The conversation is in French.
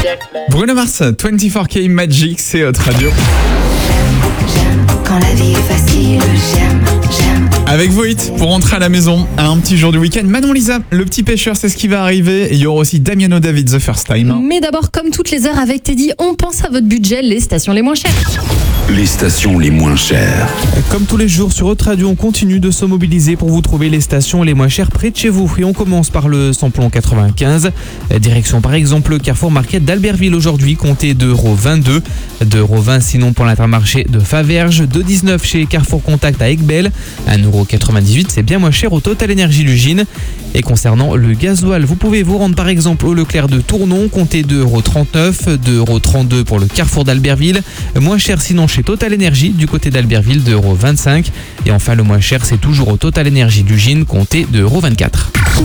Bruno Mars, 24K Magic, c'est votre radio. J'aime quand la vie est facile, j'aime. Avec vos hits pour rentrer à la maison à un petit jour du week-end. Manon Lisa, le petit pêcheur, c'est ce qui va arriver. Et il y aura aussi Damiano David, The First Time. Mais d'abord, comme toutes les heures avec Teddy, on pense à votre budget, les stations les moins chères. Les stations les moins chères. Comme tous les jours sur Haute Radio, on continue de se mobiliser pour vous trouver les stations les moins chères près de chez vous. Et on commence par le samplon 95. Direction par exemple le Carrefour Market d'Albertville aujourd'hui, comptez 2,22 €. 2,20 € sinon pour l'Intermarché de Faverges. 2,19 € chez Carrefour Contact à Aiguebelle. 1,98 €, c'est bien moins cher au Total Énergie Lugine. Et concernant le gasoil, vous pouvez vous rendre par exemple au Leclerc de Tournon, comptez 2,39 €, 2,32 € pour le Carrefour d'Albertville. Moins cher sinon chez Total Énergie du côté d'Albertville, 2,25 €. Et enfin le moins cher c'est toujours au Total Énergie d'Ugine, comptez 2,24 €.